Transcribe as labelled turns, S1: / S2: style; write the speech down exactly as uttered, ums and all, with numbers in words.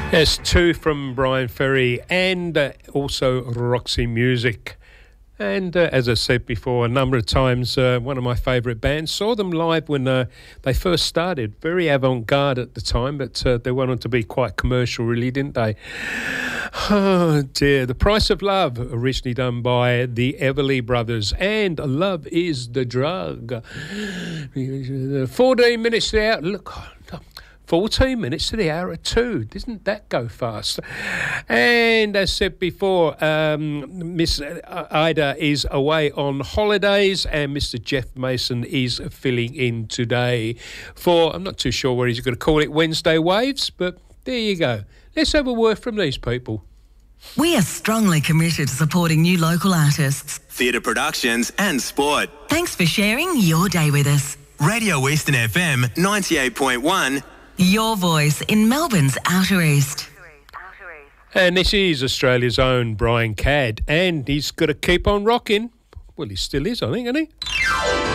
S1: Yes, two from Brian Ferry and uh, also Roxy Music. And uh, as I said before, a number of times, uh, one of my favourite bands, saw them live when uh, they first started. Very avant-garde at the time, but uh, they went on to be quite commercial, really, didn't they? Oh, dear. The Price of Love, originally done by the Everly Brothers, and Love is the Drug. fourteen minutes out. Look, fourteen minutes to the hour of two. Doesn't that go fast? And as said before, um, Miss Ida is away on holidays and Mister Jeff Mason is filling in today for, I'm not too sure what he's going to call it, Wednesday Waves, but there you go. Let's have a word from these people.
S2: We are strongly committed to supporting new local artists,
S3: theatre productions and sport.
S2: Thanks for sharing your day with us.
S3: Radio Eastern F M ninety-eight point one.
S2: Your voice in Melbourne's Outer East.
S1: And this is Australia's own Brian Cadd, and he's got to keep on rocking. Well, he still is, I think, isn't he?